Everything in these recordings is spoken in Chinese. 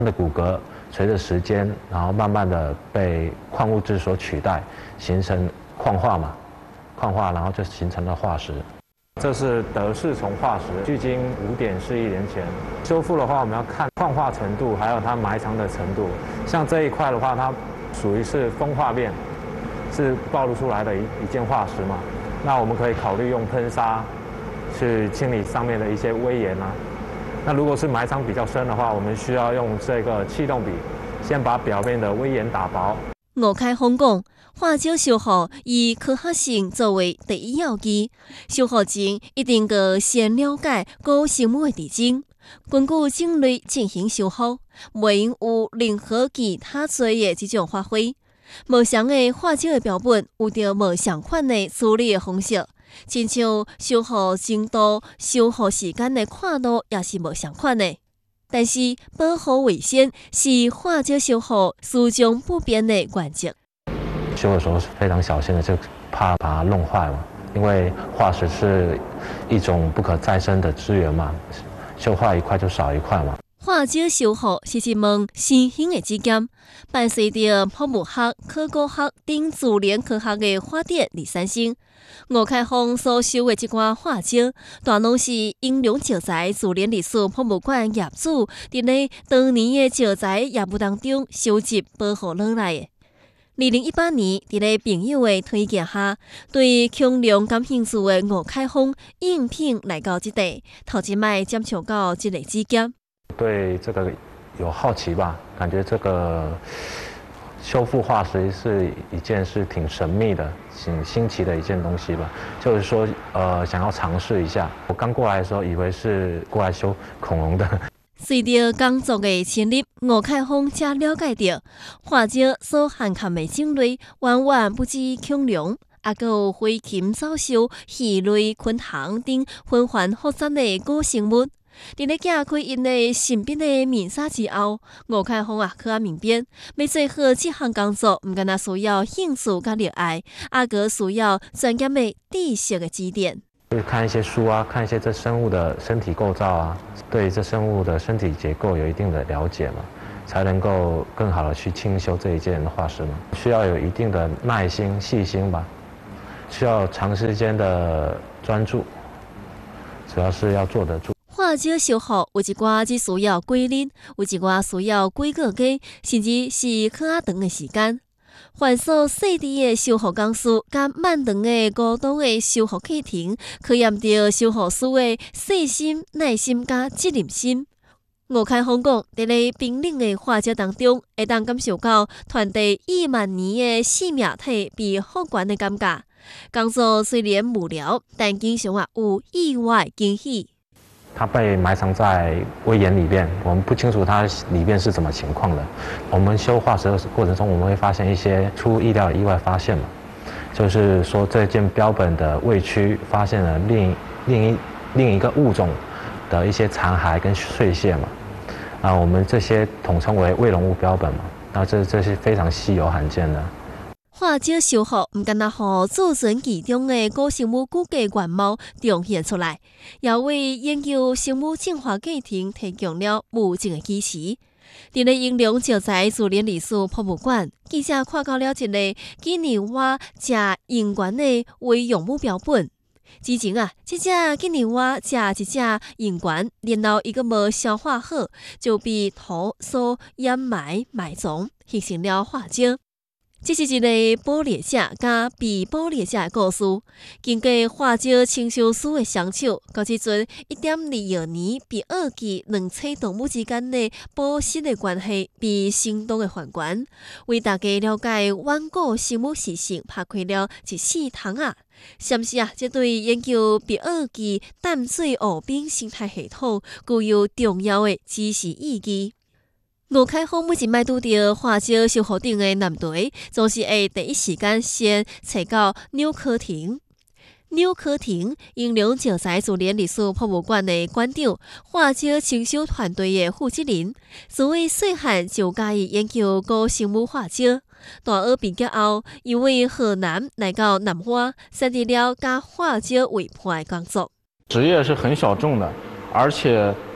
的骨骼随着时间，然后慢慢的被矿物质所取代，形成矿化嘛，矿化，然后就形成了化石。这是德氏虫化石，距今5.4亿年前。修复的话，我们要看矿化程度，还有它埋藏的程度。像这一块的话，它属于是风化面，是暴露出来的一件化石嘛。那我们可以考虑用喷砂去清理上面的一些微岩啊。那如果是埋藏比较深的话，我们需要用这个气动笔，先把表面的微岩打薄。 吴凯峰讲，化石修复以科学性作为第一要义，修复前一定要先了解古生物的特征，根据种类进行修复，袂用有任何其他做的这种发挥。无相的化石的标本有着无相款的处理的方式。亲像修复精度、修复时间的看度也是无相款的，但是保护卫生是化石修复始终不变的原则。 修的时候是非常小心的，就怕把它弄坏嘛，因为化石是一种不可再生的资源嘛，修坏一块就少一块嘛。 化石修复是一门新兴的技术，伴随着生物学、考古学等自然科学的发展而产生。吴凯峰所收的这寡化石，大拢是英良石材自然历史博物馆业主伫咧当年的石材业务当中收集保护落来的。2018年，伫咧朋友的推荐下，对恐龙感兴趣的吴凯峰应聘来到这地，头一摆接触到这个职业。 对这个有好奇吧，感觉这个修复化石是一件是挺神秘的、挺新奇的一件东西吧。就是说，想要尝试一下。我刚过来的时候，以为是过来修恐龙的。 随着工作的深入，吴凯峰才了解到，化石所涵盖的种类远远不止恐龙，还有飞禽走兽、鱼类、昆虫等纷繁复杂的古生物。伫咧解开因的神秘的面纱之后，吴凯峰去明白，要做好这项工作，唔单单需要兴趣甲热爱，还个需要专业的知识的指点。 就是看一些书啊，看一些这生物的身体构造啊，对这生物的身体结构有一定的了解嘛，才能够更好的去清修这一件化石嘛。需要有一定的耐心、细心吧，需要长时间的专注，主要是要坐得住。 化石修复有一寡只需要几日，有一寡需要几个月，甚至是较长的时间。繁琐细致的修复工序，甲漫长的孤独的修复过程，考验着修复师的细心、耐心甲责任心。吴凯峰讲，伫咧冰冷的化石当中，会当感受到传递亿万年的生命体被复原的感觉。工作虽然无聊，但经常有意外惊喜。 它被埋藏在微岩里边，我们不清楚它里边是怎么情况的。我们修化石的过程中，我们会发现一些出乎意料的意外发现嘛，就是说这件标本的胃区发现了另一个物种的一些残骸跟碎屑嘛，我们这些统称为胃容物标本嘛，那这是非常稀有罕见的。 化石修复唔单单互储存其中的古生物骨骼原貌呈现出来，也为研究生物进化过程提供了无尽的支持。伫咧英良石材自然历史博物馆，记者看到了一个纪念蛙食蠅源的微容物标本。之前这只纪念蛙食一只蠅源，然后伊个无消化好，就被土所掩埋藏，形成了化石。这是一个捕猎者甲被捕猎者的故事。经过化石清修师的双手，到即阵1.2亿年比二纪两栖动物之间的保湿的关系被生动的还原，为大家了解远古生物习性拍开了一扇窗啊！是是这对研究比二纪淡水湖滨生态系统具有重要的知识意义。吴凯峰每一摆拄到化石修复顶的难题，总是会第一时间先找到钮可婷。钮可婷，英良石材自然历史博物馆的馆长，化石清修团队的负责人，自为细汉就介意研究古生物化石。大学毕业后，因为河南来到南华，选择了甲化石为伴的工作。 职业是很小众的，而且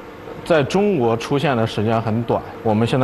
在中国出现的时间很短，我们现在